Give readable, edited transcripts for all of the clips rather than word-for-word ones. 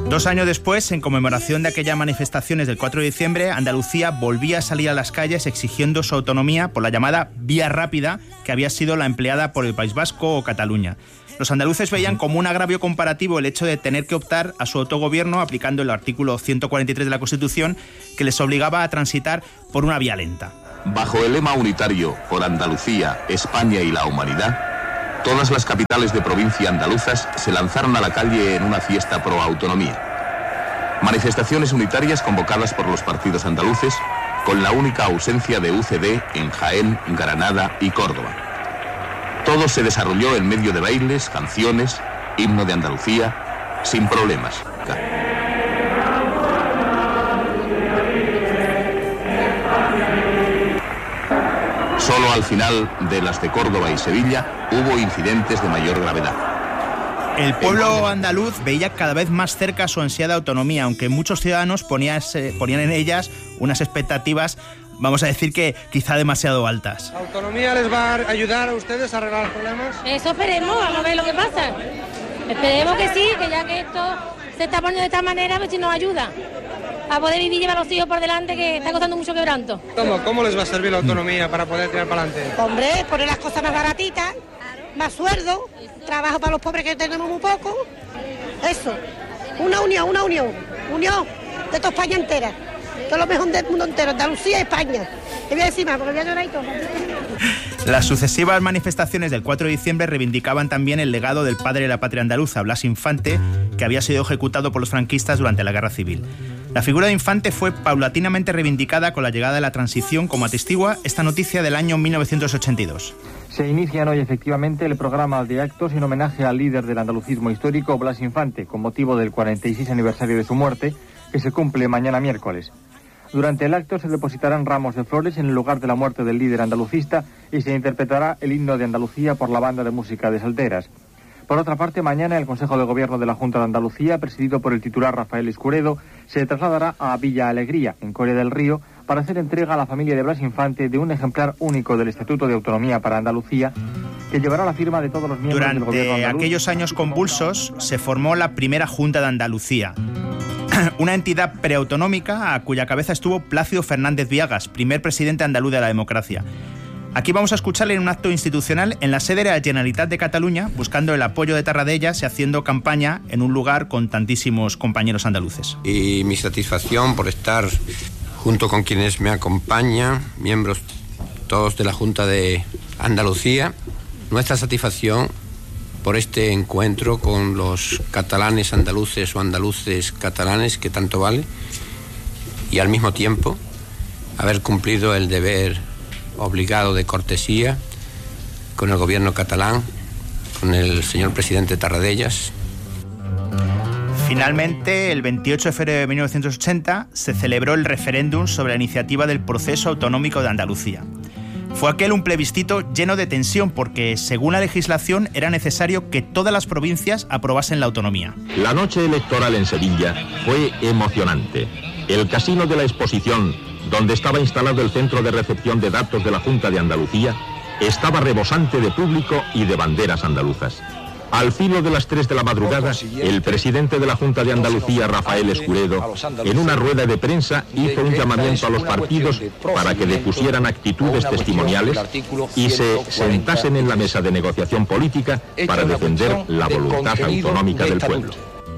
2 años después, en conmemoración de aquellas manifestaciones del 4 de diciembre, Andalucía volvía a salir a las calles exigiendo su autonomía por la llamada vía rápida, que había sido la empleada por el País Vasco o Cataluña. Los andaluces veían como un agravio comparativo el hecho de tener que optar a su autogobierno aplicando el artículo 143 de la Constitución, que les obligaba a transitar por una vía lenta. Bajo el lema unitario por Andalucía, España y la humanidad, todas las capitales de provincia andaluzas se lanzaron a la calle en una fiesta pro autonomía. Manifestaciones unitarias convocadas por los partidos andaluces, con la única ausencia de UCD en Jaén, Granada y Córdoba. Todo se desarrolló en medio de bailes, canciones, himno de Andalucía, sin problemas. Solo al final de las de Córdoba y Sevilla hubo incidentes de mayor gravedad. El pueblo andaluz veía cada vez más cerca su ansiada autonomía, aunque muchos ciudadanos ponían en ellas unas expectativas, vamos a decir que quizá demasiado altas. ¿La autonomía les va a ayudar a ustedes a arreglar los problemas? Eso esperemos, vamos a ver lo que pasa. Esperemos que sí, que ya que esto se está poniendo de esta manera, pues si nos ayuda a poder vivir y llevar a los hijos por delante, que está costando mucho quebranto. ¿Cómo les va a servir la autonomía para poder tirar para adelante? Hombre, poner las cosas más baratitas, más sueldo, trabajo para los pobres que tenemos muy poco. Eso, una unión de toda España entera. Todo lo mejor del mundo entero, Andalucía y España. Te voy a decir más, porque voy a llorar y todo. Las sucesivas manifestaciones del 4 de diciembre reivindicaban también el legado del padre de la patria andaluza, Blas Infante, que había sido ejecutado por los franquistas durante la Guerra Civil. La figura de Infante fue paulatinamente reivindicada con la llegada de la transición, como atestigua esta noticia del año 1982. Se inician hoy efectivamente el programa de actos en homenaje al líder del andalucismo histórico, Blas Infante, con motivo del 46 aniversario de su muerte, que se cumple mañana miércoles. Durante el acto se depositarán ramos de flores en el lugar de la muerte del líder andalucista y se interpretará el himno de Andalucía por la banda de música de Salteras. Por otra parte, mañana el Consejo de Gobierno de la Junta de Andalucía, presidido por el titular Rafael Escuredo, se trasladará a Villa Alegría, en Coria del Río, para hacer entrega a la familia de Blas Infante de un ejemplar único del Estatuto de Autonomía para Andalucía, que llevará la firma de todos los miembros del Gobierno andaluz. Durante aquellos años convulsos se formó la primera Junta de Andalucía, una entidad preautonómica a cuya cabeza estuvo Plácido Fernández Viagas, primer presidente andaluz de la democracia. Aquí vamos a escucharle en un acto institucional en la sede de la Generalitat de Cataluña, buscando el apoyo de Tarradellas y haciendo campaña en un lugar con tantísimos compañeros andaluces. Y mi satisfacción por estar junto con quienes me acompañan, miembros todos de la Junta de Andalucía, nuestra satisfacción por este encuentro con los catalanes andaluces o andaluces catalanes, que tanto vale, y al mismo tiempo haber cumplido el deber obligado de cortesía con el gobierno catalán, con el señor presidente Tarradellas. Finalmente, el 28 de febrero de 1980 se celebró el referéndum sobre la iniciativa del proceso autonómico de Andalucía. Fue aquel un plebiscito lleno de tensión porque, según la legislación, era necesario que todas las provincias aprobasen la autonomía. La noche electoral en Sevilla fue emocionante. El casino de la Exposición, donde estaba instalado el centro de recepción de datos de la Junta de Andalucía, estaba rebosante de público y de banderas andaluzas. Al filo de las 3 de la madrugada, el presidente de la Junta de Andalucía, Rafael Escuredo, en una rueda de prensa hizo un llamamiento a los partidos para que depusieran actitudes testimoniales y se sentasen en la mesa de negociación política para defender la voluntad autonómica del pueblo.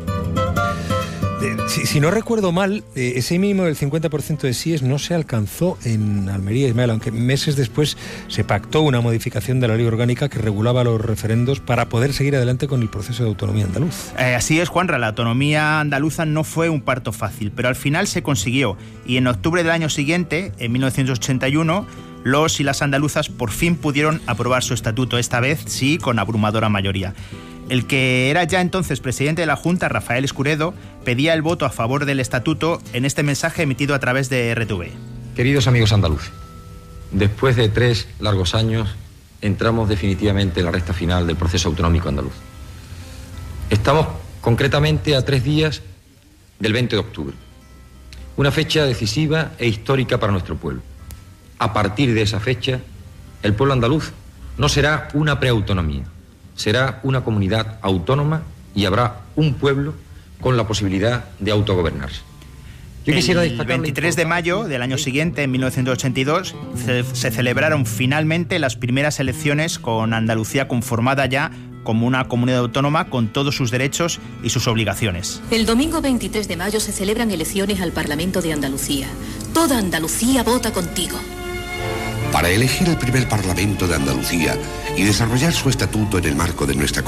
Si no recuerdo mal, ese mínimo del 50% de síes no se alcanzó en Almería, Ismael, aunque meses después se pactó una modificación de la ley orgánica que regulaba los referendos para poder seguir adelante con el proceso de autonomía andaluz. Así es, Juanra, la autonomía andaluza no fue un parto fácil, pero al final se consiguió y en octubre del año siguiente, en 1981, los y las andaluzas por fin pudieron aprobar su estatuto, esta vez sí con abrumadora mayoría. El que era ya entonces presidente de la Junta, Rafael Escuredo, pedía el voto a favor del estatuto en este mensaje emitido a través de RTV. Queridos amigos andaluces, después de 3 largos años, entramos definitivamente en la recta final del proceso autonómico andaluz. Estamos concretamente a 3 días del 20 de octubre, una fecha decisiva e histórica para nuestro pueblo. A partir de esa fecha, el pueblo andaluz no será una preautonomía, será una comunidad autónoma y habrá un pueblo con la posibilidad de autogobernarse. Yo quisiera destacar el 23 de mayo del año siguiente, en 1982, se celebraron finalmente las primeras elecciones con Andalucía conformada ya como una comunidad autónoma con todos sus derechos y sus obligaciones. El domingo 23 de mayo se celebran elecciones al Parlamento de Andalucía. Toda Andalucía vota contigo. Para elegir el primer Parlamento de Andalucía y desarrollar su estatuto en el marco de nuestra